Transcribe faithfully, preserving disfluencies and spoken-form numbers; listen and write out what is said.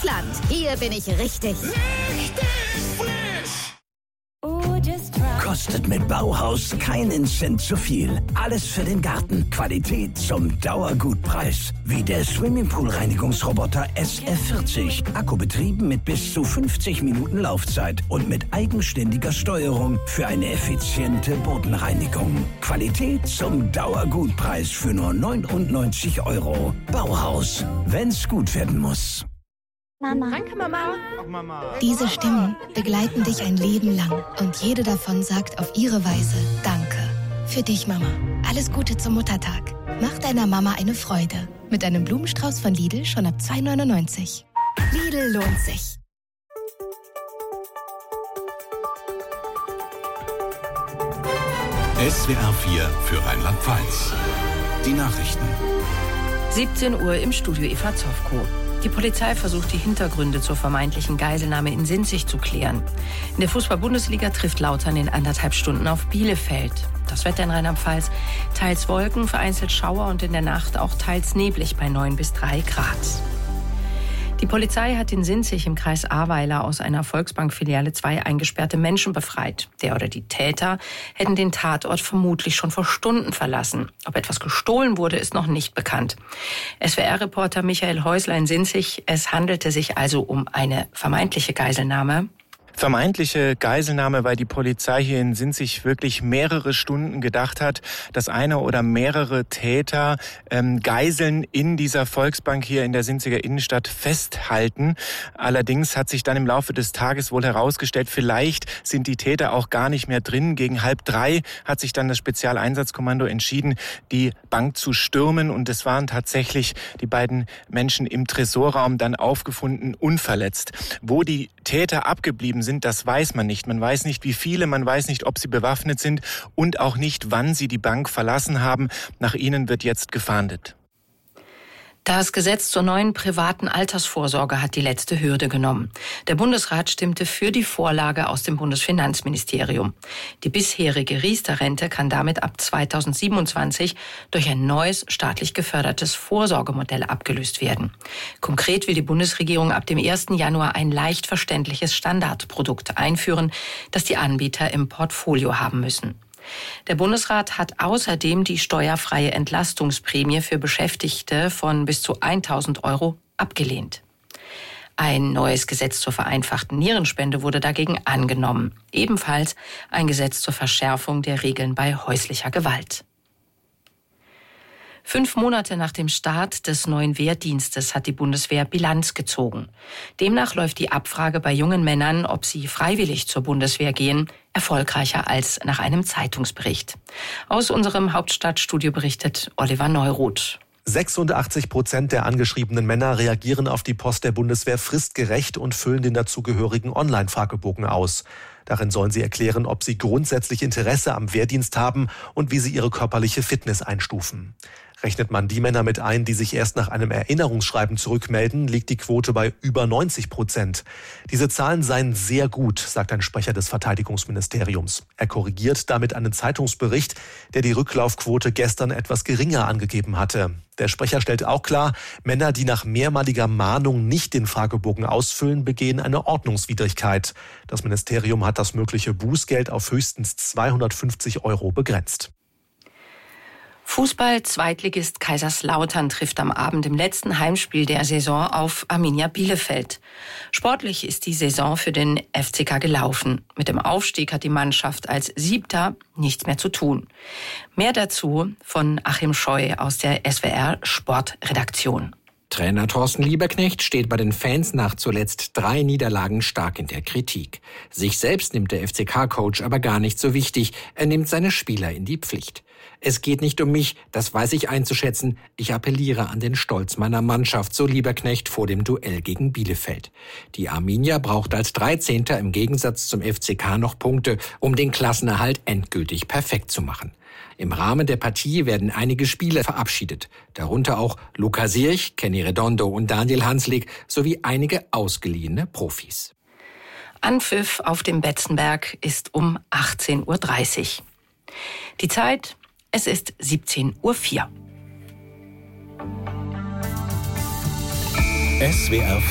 Kaufland. Hier bin ich richtig. Richtig frisch. Kostet mit Bauhaus keinen Cent zu viel. Alles für den Garten. Qualität zum Dauergutpreis. Wie der Swimmingpool-Reinigungsroboter S F vierzig. Akkubetrieben mit bis zu fünfzig Minuten Laufzeit und mit eigenständiger Steuerung für eine effiziente Bodenreinigung. Qualität zum Dauergutpreis für nur neunundneunzig Euro. Bauhaus. Wenn's gut werden muss. Mama. Danke, Mama. Ach, Mama. Diese Stimmen begleiten dich ein Leben lang und jede davon sagt auf ihre Weise Danke. Für dich, Mama. Alles Gute zum Muttertag. Mach deiner Mama eine Freude. Mit einem Blumenstrauß von Lidl schon ab zwei neunundneunzig. Lidl lohnt sich. S W R vier für Rheinland-Pfalz. Die Nachrichten. siebzehn Uhr im Studio Eva Zofko. Die Polizei versucht, die Hintergründe zur vermeintlichen Geiselnahme in Sinzig zu klären. In der Fußball-Bundesliga trifft Lautern in anderthalb Stunden auf Bielefeld. Das Wetter in Rheinland-Pfalz: teils Wolken, vereinzelt Schauer und in der Nacht auch teils neblig bei neun bis drei Grad. Die Polizei hat in Sinzig im Kreis Ahrweiler aus einer Volksbank-Filiale zwei eingesperrte Menschen befreit. Der oder die Täter hätten den Tatort vermutlich schon vor Stunden verlassen. Ob etwas gestohlen wurde, ist noch nicht bekannt. S W R-Reporter Michael Häusler in Sinzig: Es handelte sich also um eine vermeintliche Geiselnahme. Vermeintliche Geiselnahme, weil die Polizei hier in Sinzig wirklich mehrere Stunden gedacht hat, dass einer oder mehrere Täter ähm, Geiseln in dieser Volksbank hier in der Sinziger Innenstadt festhalten. Allerdings hat sich dann im Laufe des Tages wohl herausgestellt, vielleicht sind die Täter auch gar nicht mehr drin. Gegen halb drei hat sich dann das Spezialeinsatzkommando entschieden, die Bank zu stürmen. Und es waren tatsächlich die beiden Menschen im Tresorraum dann aufgefunden, unverletzt. Wo die Täter abgeblieben sind, das weiß man nicht. Man weiß nicht, wie viele, man weiß nicht, ob sie bewaffnet sind und auch nicht, wann sie die Bank verlassen haben. Nach ihnen wird jetzt gefahndet. Das Gesetz zur neuen privaten Altersvorsorge hat die letzte Hürde genommen. Der Bundesrat stimmte für die Vorlage aus dem Bundesfinanzministerium. Die bisherige Riester-Rente kann damit ab zweitausendsiebenundzwanzig durch ein neues staatlich gefördertes Vorsorgemodell abgelöst werden. Konkret will die Bundesregierung ab dem ersten Januar ein leicht verständliches Standardprodukt einführen, das die Anbieter im Portfolio haben müssen. Der Bundesrat hat außerdem die steuerfreie Entlastungsprämie für Beschäftigte von bis zu tausend Euro abgelehnt. Ein neues Gesetz zur vereinfachten Nierenspende wurde dagegen angenommen. Ebenfalls ein Gesetz zur Verschärfung der Regeln bei häuslicher Gewalt. Fünf Monate nach dem Start des neuen Wehrdienstes hat die Bundeswehr Bilanz gezogen. Demnach läuft die Abfrage bei jungen Männern, ob sie freiwillig zur Bundeswehr gehen, erfolgreicher als nach einem Zeitungsbericht. Aus unserem Hauptstadtstudio berichtet Oliver Neuroth. sechsundachtzig Prozent der angeschriebenen Männer reagieren auf die Post der Bundeswehr fristgerecht und füllen den dazugehörigen Online-Fragebogen aus. Darin sollen sie erklären, ob sie grundsätzlich Interesse am Wehrdienst haben und wie sie ihre körperliche Fitness einstufen. Rechnet man die Männer mit ein, die sich erst nach einem Erinnerungsschreiben zurückmelden, liegt die Quote bei über neunzig Prozent. Diese Zahlen seien sehr gut, sagt ein Sprecher des Verteidigungsministeriums. Er korrigiert damit einen Zeitungsbericht, der die Rücklaufquote gestern etwas geringer angegeben hatte. Der Sprecher stellt auch klar, Männer, die nach mehrmaliger Mahnung nicht den Fragebogen ausfüllen, begehen eine Ordnungswidrigkeit. Das Ministerium hat das mögliche Bußgeld auf höchstens zweihundertfünfzig Euro begrenzt. Fußball-Zweitligist Kaiserslautern trifft am Abend im letzten Heimspiel der Saison auf Arminia Bielefeld. Sportlich ist die Saison für den F C K gelaufen. Mit dem Aufstieg hat die Mannschaft als Siebter nichts mehr zu tun. Mehr dazu von Achim Scheu aus der S W R Sportredaktion. Trainer Thorsten Lieberknecht steht bei den Fans nach zuletzt drei Niederlagen stark in der Kritik. Sich selbst nimmt der F C K-Coach aber gar nicht so wichtig. Er nimmt seine Spieler in die Pflicht. Es geht nicht um mich, das weiß ich einzuschätzen. Ich appelliere an den Stolz meiner Mannschaft, so Lieberknecht vor dem Duell gegen Bielefeld. Die Arminia braucht als dreizehnter im Gegensatz zum F C K noch Punkte, um den Klassenerhalt endgültig perfekt zu machen. Im Rahmen der Partie werden einige Spieler verabschiedet, darunter auch Luca Sierch, Kenny Redondo und Daniel Hanslik sowie einige ausgeliehene Profis. Anpfiff auf dem Betzenberg ist um achtzehn Uhr dreißig. Die Zeit, es ist siebzehn Uhr vier. S W R